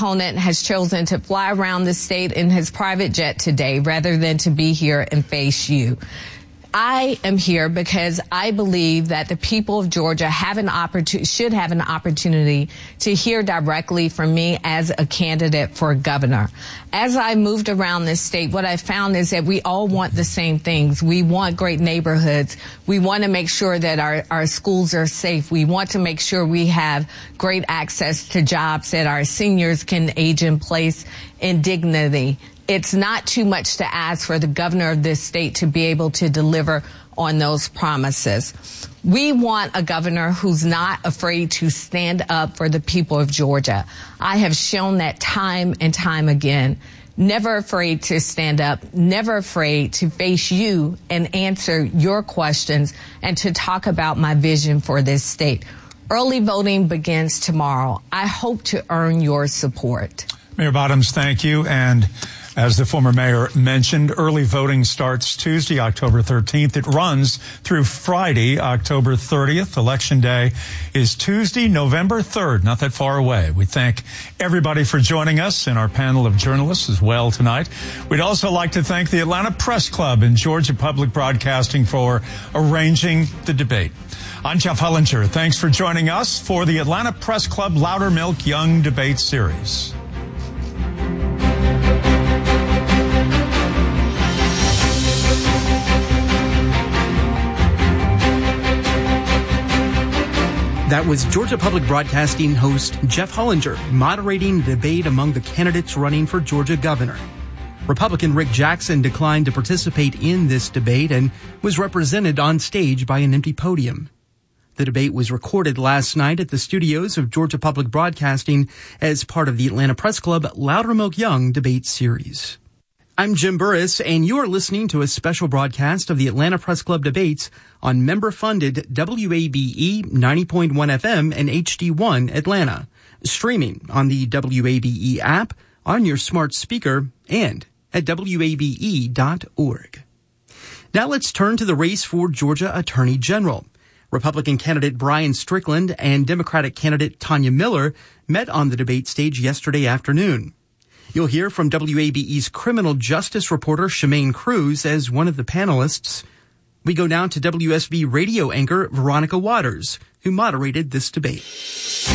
opponent has chosen to fly around the state in his private jet today rather than to be here and face you. I am here because I believe that the people of Georgia should have an opportunity to hear directly from me as a candidate for governor. As I moved around this state, what I found is that we all want the same things. We want great neighborhoods. We want to make sure that our schools are safe. We want to make sure we have great access to jobs, that our seniors can age in place in dignity. It's not too much to ask for the governor of this state to be able to deliver on those promises. We want a governor who's not afraid to stand up for the people of Georgia. I have shown that time and time again. Never afraid to stand up, never afraid to face you and answer your questions and to talk about my vision for this state. Early voting begins tomorrow. I hope to earn your support. Mayor Bottoms, thank you. And as the former mayor mentioned, early voting starts Tuesday, October 13th. It runs through Friday, October 30th. Election Day is Tuesday, November 3rd, not that far away. We thank everybody for joining us and our panel of journalists as well tonight. We'd also like to thank the Atlanta Press Club and Georgia Public Broadcasting for arranging the debate. I'm Jeff Hullinger. Thanks for joining us for the Atlanta Press Club Loudermilk Young Debate Series. That was Georgia Public Broadcasting host Jeff Hullinger moderating the debate among the candidates running for Georgia governor. Republican Rick Jackson declined to participate in this debate and was represented on stage by an empty podium. The debate was recorded last night at the studios of Georgia Public Broadcasting as part of the Atlanta Press Club Loudermilk Young Debate Series. I'm Jim Burris, and you are listening to a special broadcast of the Atlanta Press Club debates on member-funded WABE 90.1 FM and HD1 Atlanta, streaming on the WABE app, on your smart speaker, and at WABE.org. Now let's turn to the race for Georgia Attorney General. Republican candidate Brian Strickland and Democratic candidate Tanya Miller met on the debate stage yesterday afternoon. You'll hear from WABE's criminal justice reporter Shemaine Cruz as one of the panelists. We go now to WSB radio anchor Veronica Waters, who moderated this debate.